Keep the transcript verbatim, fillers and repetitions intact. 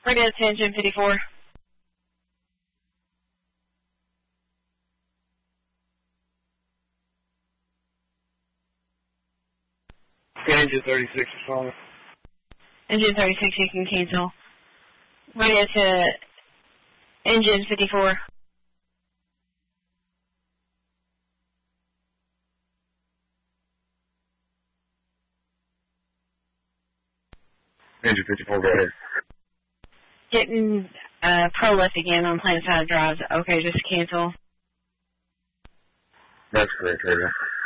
Radio to engine fifty-four. Engine thirty-six is calling. Engine thirty-six, you can cancel. Radio to engine fifty-four. Engine fifty-four, go ahead. Getting uh, pro left again on Planet Side Drive. Okay, just cancel. That's correct, Radio.